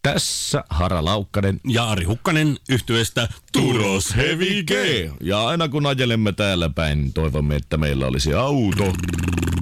Tässä Hara Laukkanen ja Ari Hukkanen yhtyeestä Turos Heavy G. Turos Heavy G. Ja aina kun ajelemme täällä päin, toivomme, että meillä olisi auto.